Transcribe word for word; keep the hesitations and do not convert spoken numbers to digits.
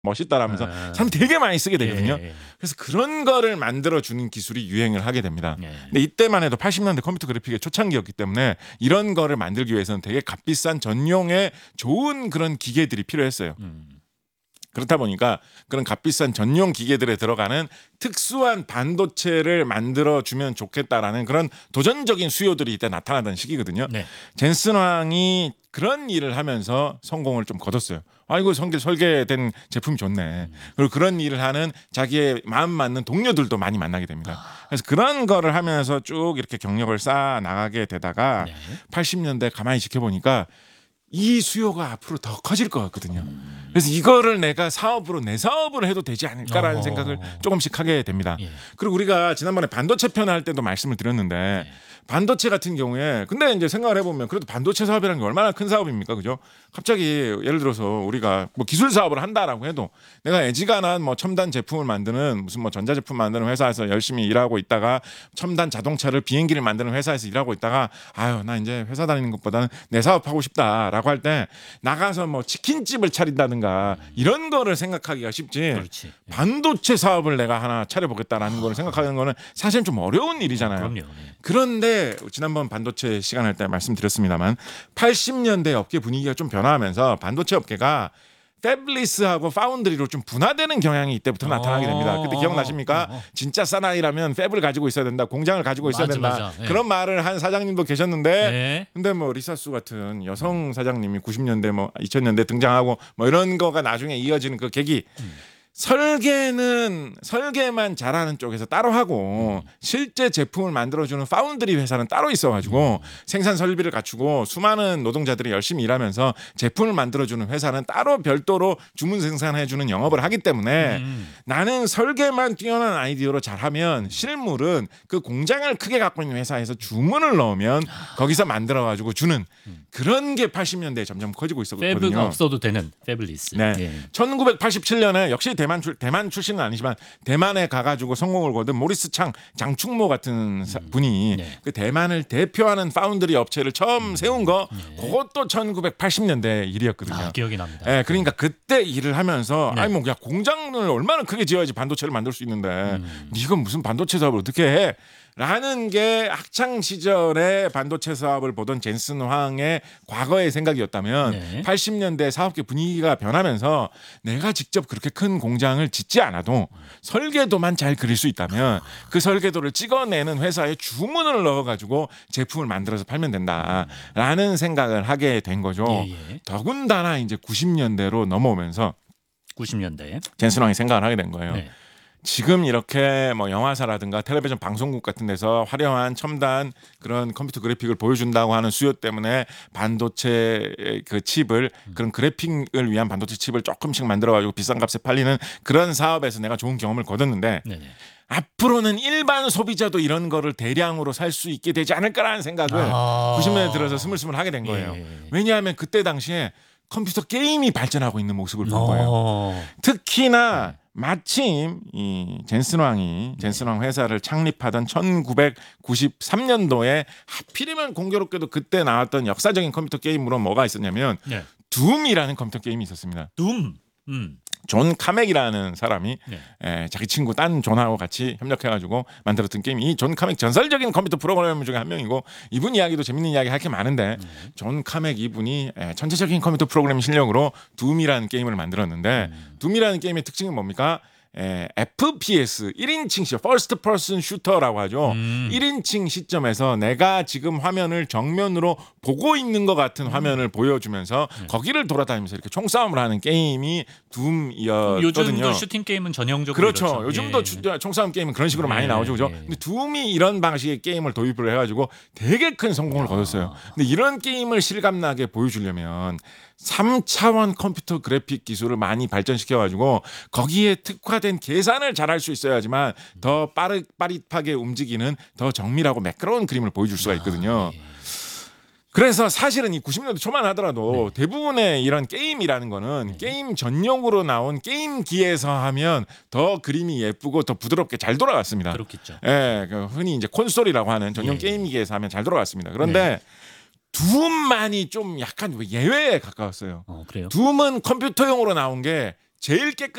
멋있다라면서 아. 사람 되게 많이 쓰게 되거든요. 예, 예. 그래서 그런 거를 만들어주는 기술이 유행을 하게 됩니다. 예. 근데 이때만 해도 팔십 년대 컴퓨터 그래픽의 초창기였기 때문에 이런 거를 만들기 위해서는 되게 값비싼 전용의 좋은 그런 기계들이 필요했어요. 음. 그렇다 보니까 그런 값비싼 전용 기계들에 들어가는 특수한 반도체를 만들어주면 좋겠다라는 그런 도전적인 수요들이 이때 나타나던 시기거든요. 네. 젠슨 황이 그런 일을 하면서 성공을 좀 거뒀어요. 아이고 설계, 설계된 제품이 좋네. 음. 그리고 그런 일을 하는 자기의 마음 맞는 동료들도 많이 만나게 됩니다. 그래서 그런 거를 하면서 쭉 이렇게 경력을 쌓아 나가게 되다가 네. 팔십 년대 가만히 지켜보니까 이 수요가 앞으로 더 커질 것 같거든요. 음. 그래서 이거를 내가 사업으로 내 사업으로 해도 되지 않을까라는 어. 생각을 조금씩 하게 됩니다. 예. 그리고 우리가 지난번에 반도체 편 할 때도 말씀을 드렸는데 네. 반도체 같은 경우에 근데 이제 생각을 해보면 그래도 반도체 사업이라는 게 얼마나 큰 사업입니까, 그죠? 갑자기 예를 들어서 우리가 뭐 기술 사업을 한다라고 해도 내가 애지간한 뭐 첨단 제품을 만드는 무슨 뭐 전자제품 만드는 회사에서 열심히 일하고 있다가 첨단 자동차를 비행기를 만드는 회사에서 일하고 있다가 아유 나 이제 회사 다니는 것보다는 내 사업하고 싶다라고 할 때 나가서 뭐 치킨집을 차린다든가 이런 거를 생각하기가 쉽지. 그렇지. 반도체 사업을 내가 하나 차려보겠다라는 걸 생각하는 거는 사실 좀 어려운 일이잖아요. 그럼요. 네. 그런데 지난번 반도체 시간 할 때 말씀드렸습니다만 팔십 년대 업계 분위기가 좀 변화하면서 반도체 업계가 패블리스하고 파운드리로 좀 분화되는 경향이 이때부터 나타나게 됩니다. 그때 기억나십니까? 어, 어. 진짜 사나이라면 팹을 가지고 있어야 된다. 공장을 가지고 있어야 맞아, 된다. 맞아. 네. 그런 말을 한 사장님도 계셨는데 네. 근데 뭐 리사수 같은 여성 사장님이 구십 년대 뭐 이천 년대 등장하고 뭐 이런 거가 나중에 이어지는 그 계기 음. 설계는 설계만 잘하는 쪽에서 따로 하고 실제 제품을 만들어주는 파운드리 회사는 따로 있어가지고 생산 설비를 갖추고 수많은 노동자들이 열심히 일하면서 제품을 만들어주는 회사는 따로 별도로 주문 생산해주는 영업을 하기 때문에 음. 나는 설계만 뛰어난 아이디어로 잘하면 실물은 그 공장을 크게 갖고 있는 회사에서 주문을 넣으면 거기서 만들어가지고 주는 그런 게 팔십 년대에 점점 커지고 있었거든요. 패브가 없어도 되는 패블리스. 네. 예. 천구백팔십칠 년에 역시 대만 출 대만 출신은 아니지만 대만에 가가지고 성공을 거둔 모리스 창 장충모 같은 사, 분이 네. 그 대만을 대표하는 파운드리 업체를 처음 세운 거 네. 그것도 천구백팔십 년대 일이었거든요. 아, 기억이 납니다. 예, 그러니까 그때 일을 하면서 네. 아니 뭐 야 공장을 얼마나 크게 지어야지 반도체를 만들 수 있는데 음. 네가 무슨 반도체 사업을 어떻게 해? 라는 게 학창 시절에 반도체 사업을 보던 젠슨 황의 과거의 생각이었다면 네. 팔십 년대 사업계 분위기가 변하면서 내가 직접 그렇게 큰 공장을 짓지 않아도 설계도만 잘 그릴 수 있다면 그 설계도를 찍어내는 회사에 주문을 넣어가지고 제품을 만들어서 팔면 된다라는 생각을 하게 된 거죠. 예, 예. 더군다나 이제 구십 년대로 넘어오면서 구십 년대에. 젠슨 황이 생각을 하게 된 거예요. 네. 지금 이렇게 뭐 영화사라든가 텔레비전 방송국 같은 데서 화려한 첨단 그런 컴퓨터 그래픽을 보여준다고 하는 수요 때문에 반도체 그 칩을 그런 그래픽을 위한 반도체 칩을 조금씩 만들어가지고 비싼 값에 팔리는 그런 사업에서 내가 좋은 경험을 거뒀는데 네네. 앞으로는 일반 소비자도 이런 거를 대량으로 살 수 있게 되지 않을까라는 생각을 아. 구십 년대 들어서 스물스물 하게 된 거예요. 예. 왜냐하면 그때 당시에 컴퓨터 게임이 발전하고 있는 모습을 본 거예요. 어. 특히나 마침 이 젠슨 황이 젠슨 황 회사를 창립하던 천구백구십삼 년도에 하필이면 공교롭게도 그때 나왔던 역사적인 컴퓨터 게임으로 뭐가 있었냐면 네. 둠이라는 컴퓨터 게임이 있었습니다. 둠. 음. 존 카맥이라는 사람이 네. 에, 자기 친구 딴 존하고 같이 협력해가지고 만들었던 게임. 이 존 카맥 전설적인 컴퓨터 프로그래머 중에 한 명이고 이분 이야기도 재밌는 이야기 할 게 많은데 네. 존 카맥 이분이 에, 전체적인 컴퓨터 프로그래밍 실력으로 둠이라는 게임을 만들었는데 음. 둠이라는 게임의 특징은 뭡니까? 에, 에프피에스 일 인칭 시 퍼스트 퍼슨 슈터라고 하죠. 음. 일 인칭 시점에서 내가 지금 화면을 정면으로 보고 있는 것 같은 음. 화면을 보여주면서 네. 거기를 돌아다니면서 이렇게 총싸움을 하는 게임이 둠이었거든요. 요즘도 슈팅 게임은 전형적으로 그렇죠. 이렇죠. 요즘도 예. 추- 총싸움 게임은 그런 식으로 예, 많이 나오죠. 그죠? 예. 근데 둠이 이런 방식의 게임을 도입을 해가지고 되게 큰 성공을 아. 거뒀어요. 근데 이런 게임을 실감나게 보여주려면 삼 차원 컴퓨터 그래픽 기술을 많이 발전시켜가지고 거기에 특화된 계산을 잘할 수 있어야지만 더 빠르, 빠릿하게 움직이는 더 정밀하고 매끄러운 그림을 보여줄 수가 있거든요. 아, 예. 그래서 사실은 이 구십 년대 초만 하더라도 네. 대부분의 이런 게임이라는 거는 게임 전용으로 나온 게임기에서 하면 더 그림이 예쁘고 더 부드럽게 잘 돌아갔습니다. 그렇겠죠. 예, 그 흔히 이제 콘솔이라고 하는 전용 예. 게임기에서 하면 잘 돌아갔습니다. 그런데 둠만이 좀 약간 예외에 가까웠어요. 어, 그래요. 둠은 컴퓨터용으로 나온 게 제일 깨끗